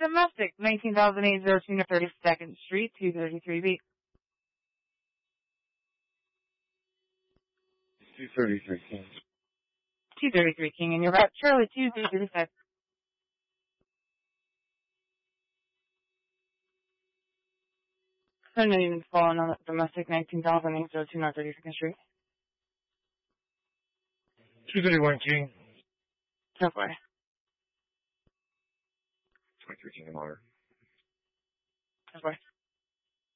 domestic, 19,802 North 32nd Street, 233B. 233 King. 233 King, and you're about Charlie 236. I know you've been calling on the domestic, 19,802 North 32nd Street. 231 King. No way. 23 King and Water. No way.